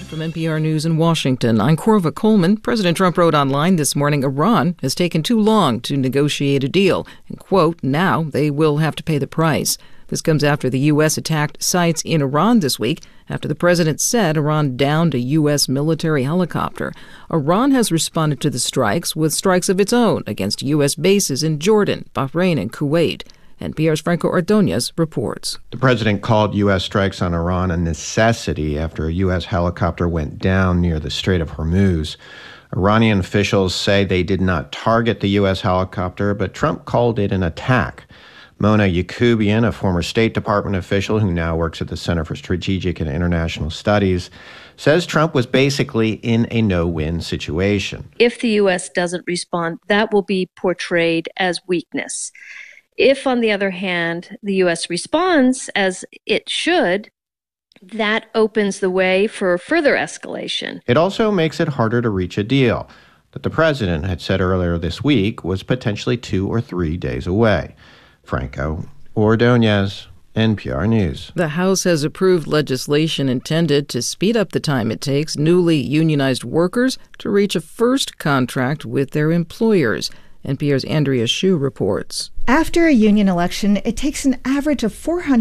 From NPR News in Washington, I'm Corva Coleman. President Trump wrote online this morning Iran has taken too long to negotiate a deal. And, quote, now they will have to pay the price. This comes after the U.S. attacked sites in Iran this week, after the president said Iran downed a U.S. military helicopter. Iran has responded to the strikes with strikes of its own against U.S. bases in Jordan, Bahrain, and Kuwait. NPR's Franco Ordonez reports. The president called U.S. strikes on Iran a necessity after a U.S. helicopter went down near the Strait of Hormuz. Iranian officials say they did not target the U.S. helicopter, but Trump called it an attack. Mona Yacoubian, a former State Department official who now works at the Center for Strategic and International Studies, says Trump was basically in a no-win situation. If the U.S. doesn't respond, that will be portrayed as weakness. If, on the other hand, the U.S. responds as it should, that opens the way for further escalation. It also makes it harder to reach a deal that the president had said earlier this week was potentially 2 or 3 days away. Franco Ordonez, NPR News. The House has approved legislation intended to speed up the time it takes newly unionized workers to reach a first contract with their employers. NPR's Andrea Hsu reports. After a union election, it takes an average of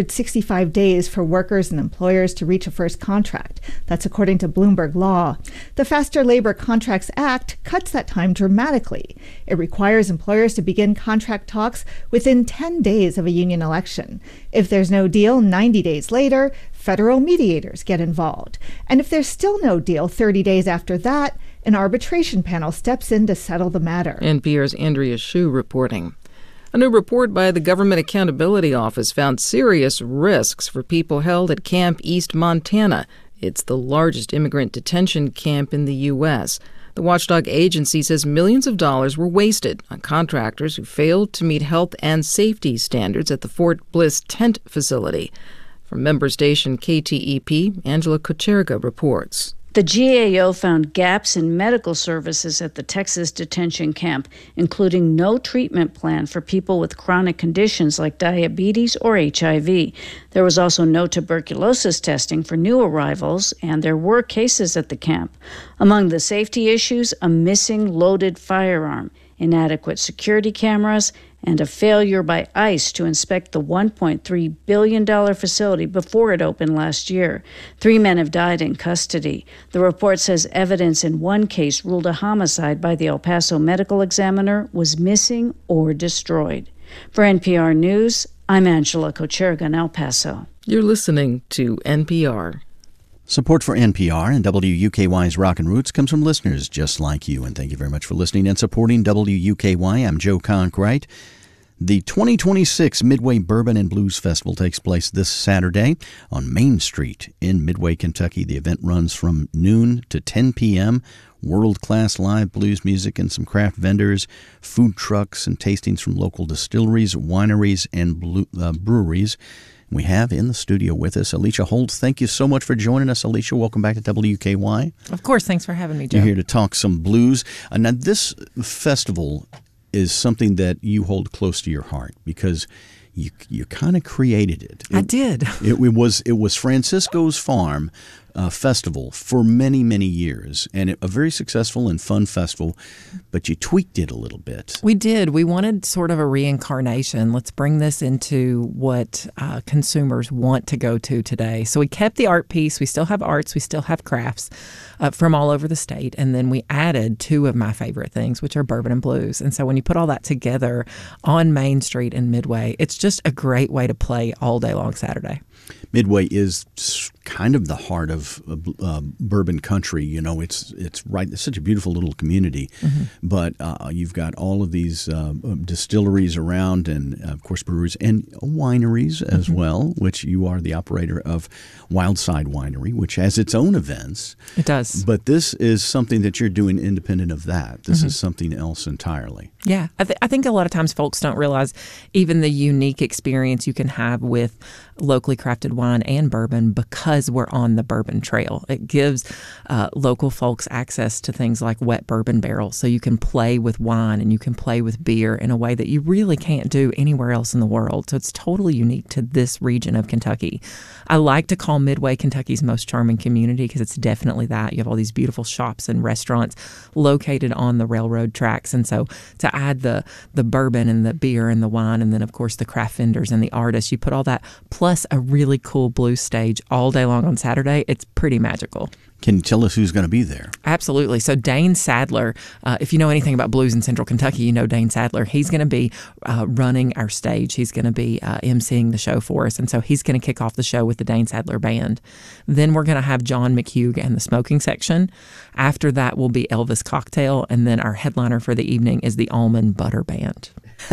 465 days for workers and employers to reach a first contract. That's according to Bloomberg Law. The Faster Labor Contracts Act cuts that time dramatically. It requires employers to begin contract talks within 10 days of a union election. If there's no deal 90 days later, federal mediators get involved. And if there's still no deal 30 days after that, an arbitration panel steps in to settle the matter. NPR's Andrea Hsu reporting. A new report by the Government Accountability Office found serious risks for people held at Camp East Montana. It's the largest immigrant detention camp in the U.S. The watchdog agency says millions of dollars were wasted on contractors who failed to meet health and safety standards at the Fort Bliss tent facility. From member station KTEP, Angela Kocherga reports. The GAO found gaps in medical services at the Texas detention camp, including no treatment plan for people with chronic conditions like diabetes or HIV. There was also no tuberculosis testing for new arrivals, and there were cases at the camp. Among the safety issues, a missing loaded firearm, inadequate security cameras, and a failure by ICE to inspect the $1.3 billion facility before it opened last year. 3 men have died in custody. The report says evidence in one case ruled a homicide by the El Paso medical examiner was missing or destroyed. For NPR News, I'm Angela Kocherga in El Paso. You're listening to NPR. Support for NPR and WUKY's Rockin' Roots comes from listeners just like you. And thank you very much for listening and supporting WUKY. I'm Joe Conkright. The 2026 Midway Bourbon and Blues Festival takes place this Saturday on Main Street in Midway, Kentucky. The event runs from noon to 10 p.m. World-class live blues music and some craft vendors, food trucks and tastings from local distilleries, wineries, and breweries. We have in the studio with us Alicia Holt. Thank you so much for joining us, Alicia. Welcome back to WUKY. Of course. Thanks for having me, Joe. You're here to talk some blues. Now, this festival is something that you hold close to your heart because you kind of created it. I did. It was Francisco's Farm Festival for many, many years, and a very successful and fun festival, but you tweaked it a little bit. We did. We wanted sort of a reincarnation. Let's bring this into what consumers want to go to today. So we kept the art piece. We still have arts. We still have crafts from all over the state. And then we added 2 of my favorite things, which are bourbon and blues. And so when you put all that together on Main Street in Midway, it's just a great way to play all day long Saturday. Midway is kind of the heart of bourbon country. You know, it's right. It's such a beautiful little community, but you've got all of these distilleries around, and of course breweries and wineries as well. Which you are the operator of Wildside Winery, which has its own events. It does. But this is something that you're doing independent of that. This is something else entirely. Yeah, I think a lot of times folks don't realize even the unique experience you can have with locally crafted wine and bourbon because because we're on the Bourbon Trail. It gives local folks access to things like wet bourbon barrels, so you can play with wine and you can play with beer in a way that you really can't do anywhere else in the world. So it's totally unique to this region of Kentucky. I like to call Midway Kentucky's most charming community because it's definitely that. You have all these beautiful shops and restaurants located on the railroad tracks. And so to add the bourbon and the beer and the wine and then, of course, the craft vendors and the artists, you put all that plus a really cool blues stage all day long on Saturday. It's pretty magical. Can you tell us who's going to be there? Absolutely. So Dane Sadler, if you know anything about blues in Central Kentucky, you know Dane Sadler. He's going to be running our stage. He's going to be emceeing the show for us. And so he's going to kick off the show with the Dane Sadler Band. Then we're going to have John McHugh and the smoking section. After that will be Elvis Cocktail. And then our headliner for the evening is the Almond Butter Band.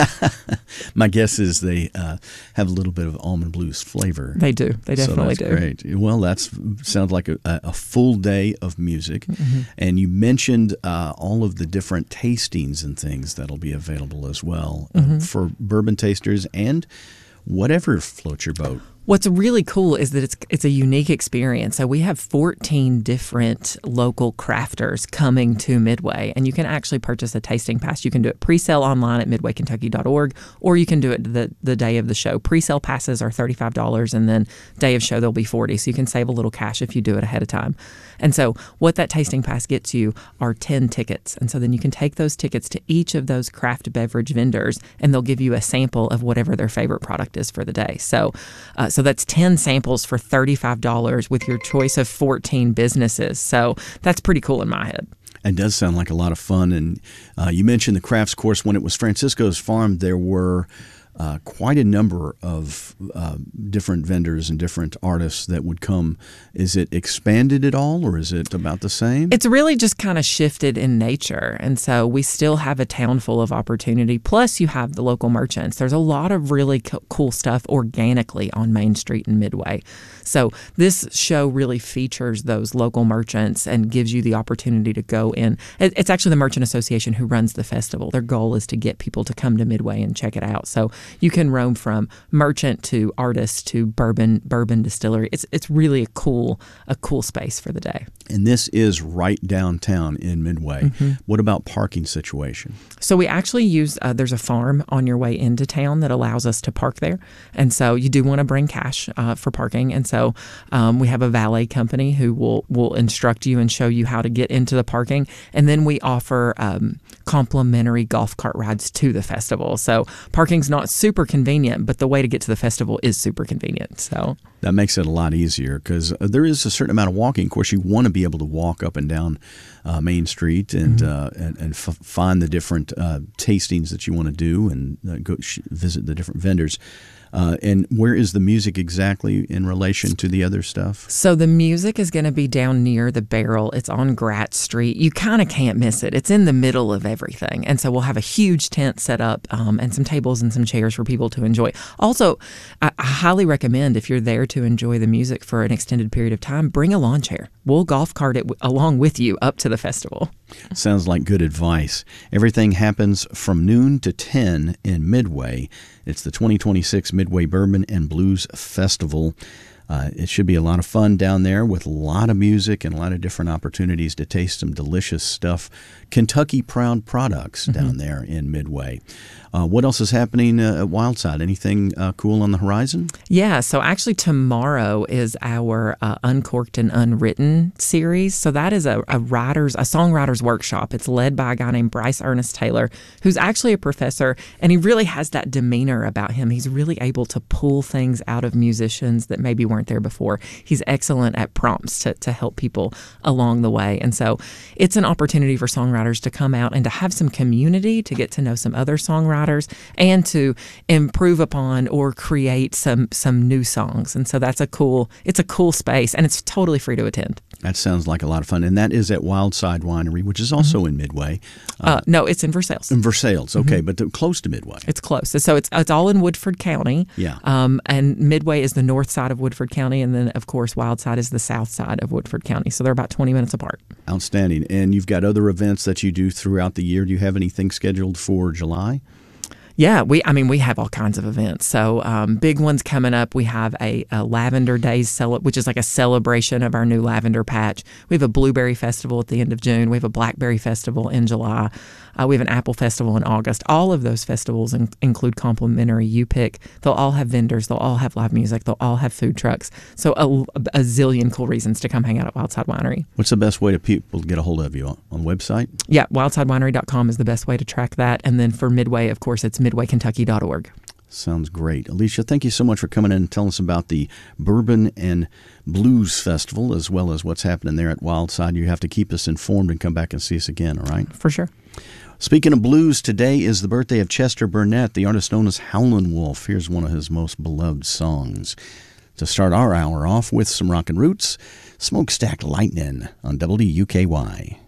My guess is they have a little bit of almond blues flavor. They do. They definitely do. Great. Well, that sounds like a full day of music. Mm-hmm. And you mentioned all of the different tastings and things that'll be available as well for bourbon tasters and whatever floats your boat. What's really cool is that it's a unique experience. So we have 14 different local crafters coming to Midway, and you can actually purchase a tasting pass. You can do it pre-sale online at midwaykentucky.org, or you can do it the day of the show. Pre-sale passes are $35, and then day of show they'll be $40. So you can save a little cash if you do it ahead of time. And so what that tasting pass gets you are 10 tickets. And so then you can take those tickets to each of those craft beverage vendors, and they'll give you a sample of whatever their favorite product is for the day. So that's 10 samples for $35 with your choice of 14 businesses. So that's pretty cool in my head. It does sound like a lot of fun. And you mentioned the crafts course. When it was Francisco's Farm, there were quite a number of different vendors and different artists that would come. Is it expanded at all, or is it about the same? It's really just kind of shifted in nature. And so we still have a town full of opportunity. Plus, you have the local merchants. There's a lot of really cool stuff organically on Main Street in Midway. So this show really features those local merchants and gives you the opportunity to go in. It's actually the Merchant Association who runs the festival. Their goal is to get people to come to Midway and check it out. So you can roam from merchant to artist to bourbon distillery. It's really a cool space for the day. And this is right downtown in Midway. Mm-hmm. What about parking situation? So we actually use there's a farm on your way into town that allows us to park there, and so you do want to bring cash for parking. And so we have a valet company who will instruct you and show you how to get into the parking, and then we offer complimentary golf cart rides to the festival. So parking's not super convenient, but the way to get to the festival is super convenient. So that makes it a lot easier because there is a certain amount of walking. Of course, you want to be able to walk up and down Main Street and find the different tastings that you want to do and go visit the different vendors. And where is the music exactly in relation to the other stuff? So the music is going to be down near the Barrel. It's on Grat Street. You kind of can't miss it. It's in the middle of everything. And so we'll have a huge tent set up and some tables and some chairs for people to enjoy. Also, I highly recommend if you're there to enjoy the music for an extended period of time, bring a lawn chair. We'll golf cart it along with you up to the festival. Sounds like good advice. Everything happens from noon to 10 in Midway. It's the 2026 Midway Bourbon and Blues Festival. It should be a lot of fun down there with a lot of music and a lot of different opportunities to taste some delicious stuff. Kentucky Proud products down there in Midway. What else is happening at Wildside? Anything cool on the horizon? Yeah, so actually tomorrow is our Uncorked and Unwritten series. So that is a songwriter's workshop. It's led by a guy named Bryce Ernest Taylor, who's actually a professor, and he really has that demeanor about him. He's really able to pull things out of musicians that maybe weren't there before. He's excellent at prompts to help people along the way. And so it's an opportunity for songwriters to come out and to have some community, to get to know some other songwriters, and to improve upon or create some new songs. And so it's a cool space, and it's totally free to attend. That sounds like a lot of fun. And that is at Wildside Winery, which is also in Midway. No, it's in Versailles. In Versailles, okay, but close to Midway. It's close. So it's all in Woodford County. Yeah. And Midway is the north side of Woodford County, and then, of course, Wildside is the south side of Woodford County. So they're about 20 minutes apart. Outstanding. And you've got other events that you do throughout the year. Do you have anything scheduled for July? Yeah, we have all kinds of events. So big ones coming up. We have a Lavender Days, which is like a celebration of our new lavender patch. We have a Blueberry Festival at the end of June. We have a Blackberry Festival in July. We have an Apple Festival in August. All of those festivals include complimentary U-Pick. They'll all have vendors. They'll all have live music. They'll all have food trucks. So a zillion cool reasons to come hang out at Wildside Winery. What's the best way to people to get a hold of you on the website? Yeah, wildsidewinery.com is the best way to track that. And then for Midway, of course, it's midwaykentucky.org. Sounds great. Alicia, thank you so much for coming in and telling us about the Bourbon and Blues Festival as well as what's happening there at Wildside. You have to keep us informed and come back and see us again, all right? For sure. Speaking of blues, today is the birthday of Chester Burnett, the artist known as Howlin' Wolf. Here's one of his most beloved songs. To start our hour off with some rockin' roots, Smokestack Lightnin' on WUKY.